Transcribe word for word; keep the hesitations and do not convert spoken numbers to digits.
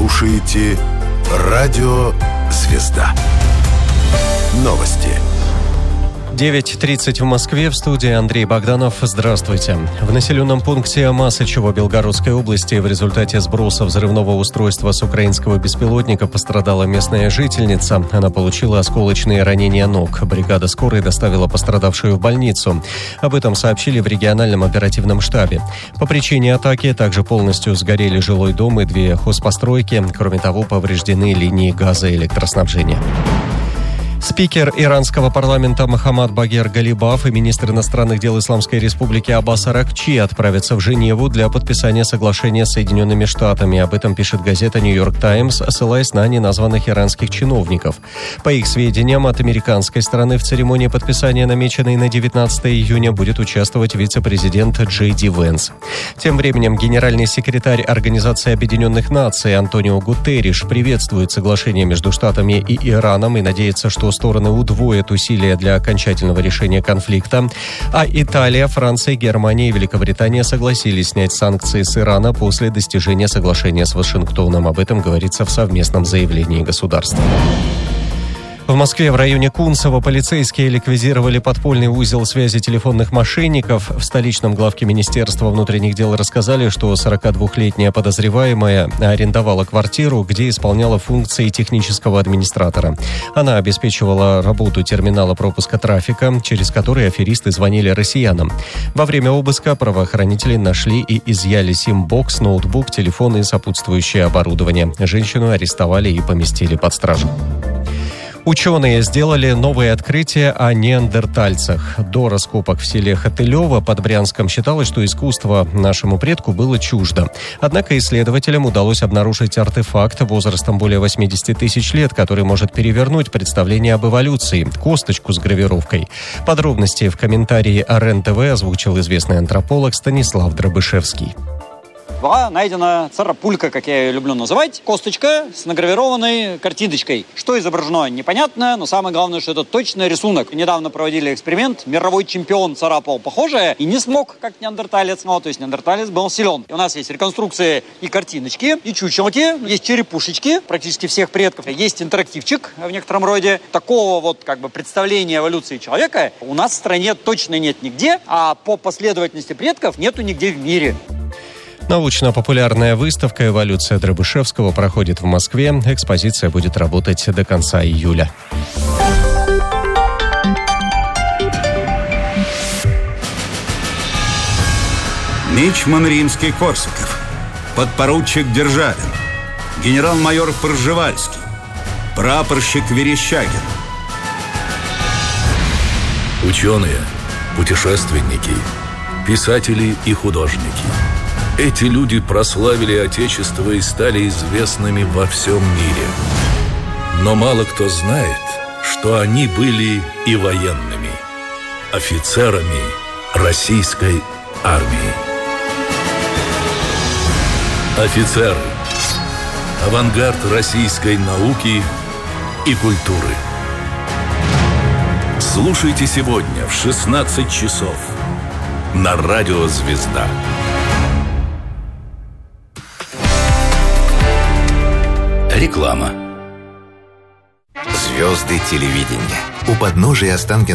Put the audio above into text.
слушаете Радио «Звезда». Новости. девять тридцать в Москве, в студии Андрей Богданов. Здравствуйте. В населенном пункте Масычево Белгородской области в результате сброса взрывного устройства с украинского беспилотника пострадала местная жительница. Она получила осколочные ранения ног. Бригада скорой доставила пострадавшую в больницу. Об этом сообщили в региональном оперативном штабе. По причине атаки также полностью сгорели жилой дом и две хозпостройки. Кроме того, повреждены линии газа и электроснабжения. Спикер иранского парламента Мохаммад Багер Галибаф и министр иностранных дел Исламской Республики Аббас Аракчи отправятся в Женеву для подписания соглашения с Соединенными Штатами. Об этом пишет газета «Нью-Йорк Таймс», ссылаясь на неназванных иранских чиновников. По их сведениям, от американской стороны в церемонии подписания, намеченной на девятнадцатое июня, будет участвовать вице-президент Джей Ди Венс. Тем временем генеральный секретарь Организации Объединенных Наций Антонио Гутерриш приветствует соглашение между Штатами и Ираном и надеется, что стороны удвоят усилия для окончательного решения конфликта. А Италия, Франция, Германия и Великобритания согласились снять санкции с Ирана после достижения соглашения с Вашингтоном. Об этом говорится в совместном заявлении государств. В Москве в районе Кунцево полицейские ликвидировали подпольный узел связи телефонных мошенников. В столичном главке Министерства внутренних дел рассказали, что сорокадвухлетняя подозреваемая арендовала квартиру, где исполняла функции технического администратора. Она обеспечивала работу терминала пропуска трафика, через который аферисты звонили россиянам. Во время обыска правоохранители нашли и изъяли сим-бокс, ноутбук, телефон и сопутствующее оборудование. Женщину арестовали и поместили под стражу. Ученые сделали новые открытия о неандертальцах. До раскопок в селе Хотылево под Брянском считалось, что искусство нашему предку было чуждо. Однако исследователям удалось обнаружить артефакт возрастом более восьмидесяти тысяч лет, который может перевернуть представление об эволюции – косточку с гравировкой. Подробности в комментарии о РЕН-ТВ озвучил известный антрополог Станислав Дробышевский. Была найдена царапулька, как я ее люблю называть, косточка с награвированной картиночкой. Что изображено, непонятно, но самое главное, что это точно рисунок. Недавно проводили эксперимент, мировой чемпион царапал похожее и не смог, как неандерталец, ну, то есть неандерталец был силен. И у нас есть реконструкции и картиночки, и чучелки, есть черепушечки практически всех предков, есть интерактивчик в некотором роде. Такого вот как бы представления эволюции человека у нас в стране точно нет нигде, а по последовательности предков нету нигде в мире. Научно-популярная выставка «Эволюция» Дробышевского проходит в Москве. Экспозиция будет работать до конца июля. Мичман Римский-Корсаков, подпоручик Державин, генерал-майор Пржевальский, прапорщик Верещагин. Ученые, путешественники, писатели и художники. Эти люди прославили Отечество и стали известными во всем мире. Но мало кто знает, что они были и военными, офицерами российской армии. Офицеры – авангард российской науки и культуры. Слушайте сегодня в шестнадцать часов на радио «Звезда». Реклама. Звезды телевидения. У подножия Останкинского